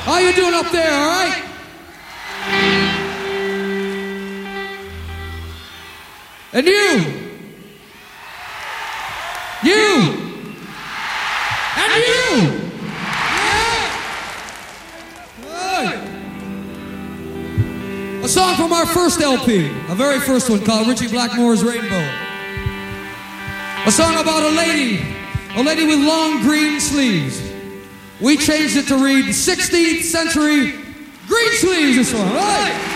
How you doing up there, all right? And you. And you. Yeah. A song from our first LP, a very first one called Richie Blackmore's Rainbow. A song about a lady with long green sleeves. We changed it to read 16th century green sleeves this one, right?